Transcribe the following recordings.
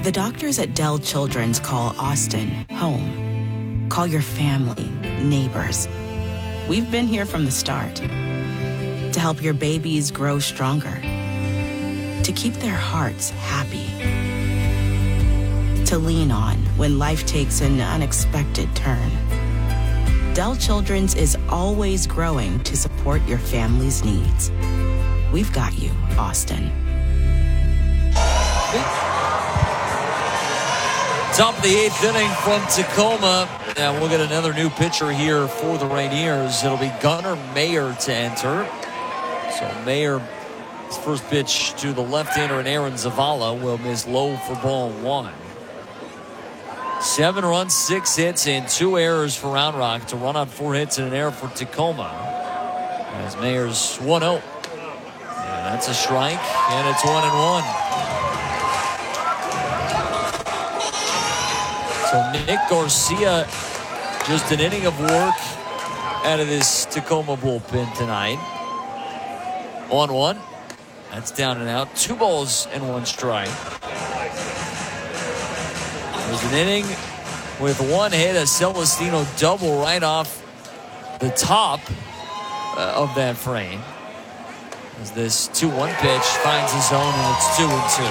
The doctors at Dell Children's call Austin home. Call your family, neighbors. We've been here from the start to help your babies grow stronger, to keep their hearts happy, to lean on when life takes an unexpected turn. Dell Children's is always growing to support your family's needs. We've got you, Austin. Top of the 8th inning from Tacoma. And we'll get another new pitcher here for the Rainiers. It'll be Gunnar Mayer to enter. So Mayer, his first pitch to the left-hander, and Aaron Zavala will miss low for ball 1. 7 runs, 6 hits, and 2 errors for Round Rock to run on 4 hits and an error for Tacoma. As Mayer's 1-0. And that's a strike, and it's 1-1. So Nick Garcia, just an inning of work out of this Tacoma bullpen tonight. 1-1. That's down and out. 2 balls and 1 strike. There's an inning with 1 hit, a Celestino double right off the top of that frame. As this 2-1 pitch finds the zone, and it's 2-2.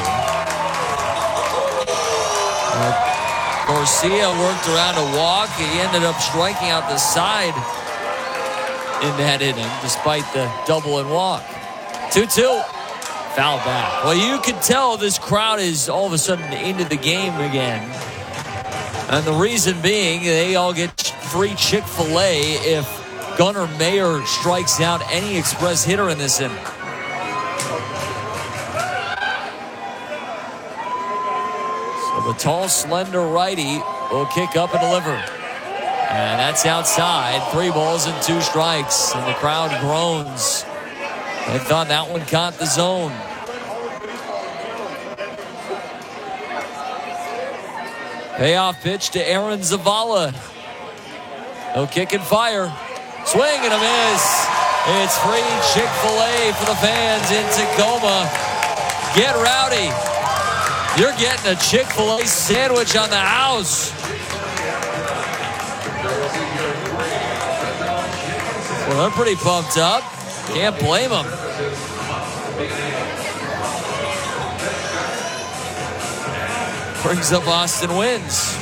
Garcia worked around a walk. He ended up striking out the side in that inning, despite the double and walk. 2-2. Foul back. Well, you can tell this crowd is all of a sudden into the game again. And the reason being, they all get free Chick-fil-A if Gunnar Mayer strikes out any express hitter in this inning. The tall, slender righty will kick up and deliver. And that's outside. 3 balls and 2 strikes. And the crowd groans. They thought that one caught the zone. Payoff pitch to Aaron Zavala. He'll kick and fire. Swing and a miss. It's free Chick-fil-A for the fans in Tacoma. Get rowdy. You're getting a Chick-fil-A sandwich on the house. Well, they're pretty pumped up. Can't blame them. Brings up Austin Wins.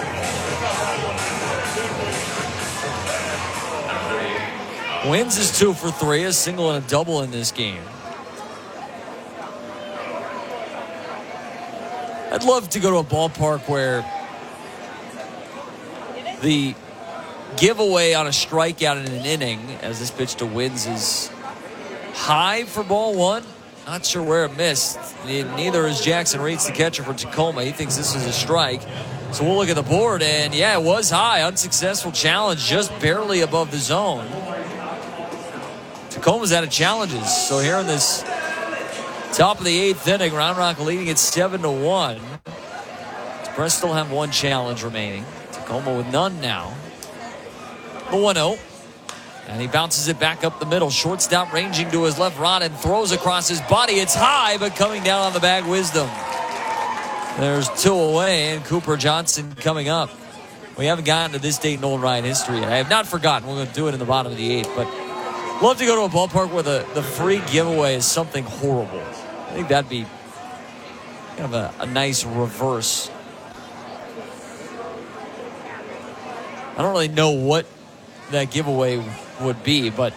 Wins is 2 for 3, a single and a double in this game. I'd love to go to a ballpark where the giveaway on a strikeout in an inning, as this pitch to Wins, is high for ball 1. Not sure where it missed. Neither is Jackson Reitz, the catcher for Tacoma. He thinks this is a strike. So we'll look at the board, and yeah, it was high. Unsuccessful challenge, just barely above the zone. Tacoma's out of challenges. So here in this top of the 8th inning, Round Rock leading it 7-1. Express still have 1 challenge remaining. Tacoma with none now. The 1-0. And he bounces it back up the middle. Shortstop ranging to his left, Rod, and throws across his body. It's high, but coming down on the bag, Wisdom. There's 2 away, and Cooper Johnson coming up. We haven't gotten to this date in Old Ryan history yet. I have not forgotten. We're going to do it in the bottom of the 8th, but love to go to a ballpark where the free giveaway is something horrible. I think that'd be kind of a nice reverse. I don't really know what that giveaway would be, but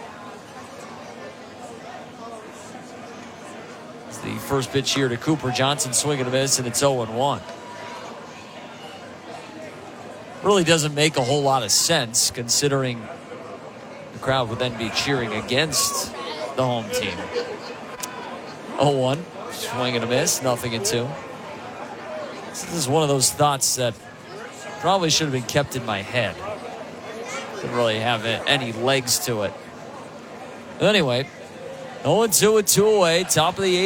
it's the first pitch here to Cooper Johnson, swing and a miss, and it's 0-1. Really doesn't make a whole lot of sense, considering the crowd would then be cheering against the home team. 0-1, swing and a miss, 0-2. This is one of those thoughts that probably should have been kept in my head. Didn't really have any legs to it. But anyway, 0-2 with 2 away, top of the 8th.